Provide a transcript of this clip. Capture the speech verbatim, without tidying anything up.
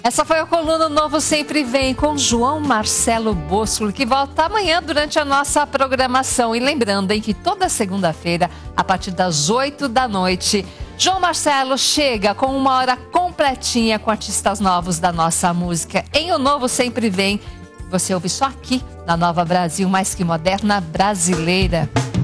Essa foi a coluna Novo Sempre Vem com João Marcelo Bosco, que volta amanhã durante a nossa programação. E lembrando, hein, que toda segunda-feira, a partir das oito da noite, João Marcelo chega com uma hora completinha com artistas novos da nossa música. Em O Novo Sempre Vem, você ouve só aqui na Nova Brasil, mais que moderna brasileira.